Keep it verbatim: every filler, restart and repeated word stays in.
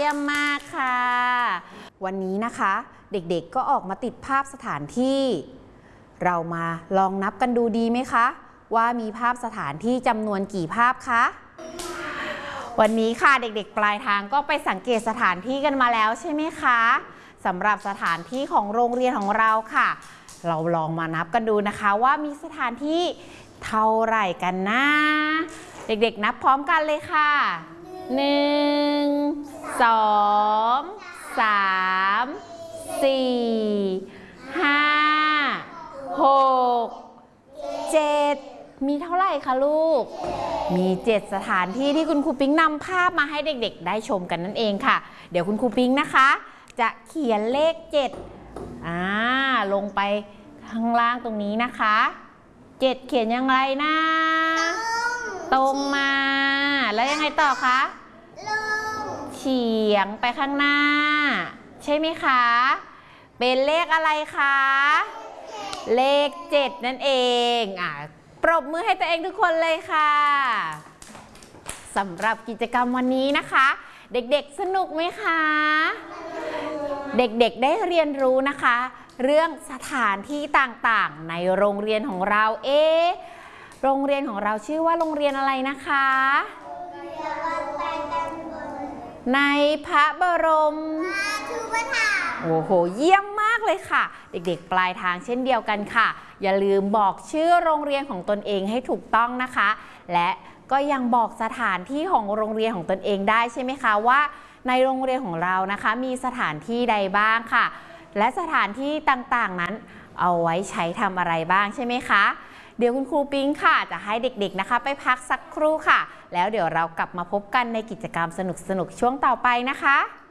ยี่ยมมากค่ะวันนี้นะคะเด็กๆก็ออกมาติดภาพสถานที่เรามาลองนับกันดูดีไหมคะว่ามีภาพสถานที่จำนวนกี่ภาพคะวันนี้ค่ะเด็กๆปลายทางก็ไปสังเกตสถานที่กันมาแล้วใช่ไหมคะสำหรับสถานที่ของโรงเรียนของเราค่ะเราลองมานับกันดูนะคะว่ามีสถานที่เท่าไหร่กันนะเด็กๆนับพร้อมกันเลยค่ะหนึ่งสองสามสี่ห้าหกเจ็ดมีเท่าไหร่คะลูกมีเจ็ดสถานที่ที่คุณครูปิ๊งนำภาพมาให้เด็กๆได้ชมกันนั่นเองค่ะเดี๋ยวคุณครูปิ๊งนะคะจะเขียนเลขเจ็ดอ่าลงไปข้างล่างตรงนี้นะคะเจ็ดเขียนยังไงนะตรงมาแล้วยังไงต่อคะเฉียงไปข้างหน้าใช่ไหมคะเป็นเลขอะไรคะเลขเจ็ดนั่นเองอ่ะปรบมือให้ตัวเองทุกคนเลยค่ะสำหรับกิจกรรมวันนี้นะคะเด็กๆสนุกไหมคะเด็กๆได้เรียนรู้นะคะเรื่องสถานที่ต่างๆในโรงเรียนของเราเอ๊ะโรงเรียนของเราชื่อว่าโรงเรียนอะไรนะคะในพระบรมราชูปถัมภ์โอ้โหเยี่ยมมากเลยค่ะเด็กๆปลายทางเช่นเดียวกันค่ะอย่าลืมบอกชื่อโรงเรียนของตนเองให้ถูกต้องนะคะและก็ยังบอกสถานที่ของโรงเรียนของตนเองได้ใช่ไหมคะว่าในโรงเรียนของเรานะคะมีสถานที่ใดบ้างค่ะและสถานที่ต่างๆนั้นเอาไว้ใช้ทำอะไรบ้างใช่ไหมคะเดี๋ยวคุณครูปิ๊งค่ะจะให้เด็กๆนะคะไปพักสักครู่ค่ะแล้วเดี๋ยวเรากลับมาพบกันในกิจกรรมสนุกๆช่วงต่อไปนะคะ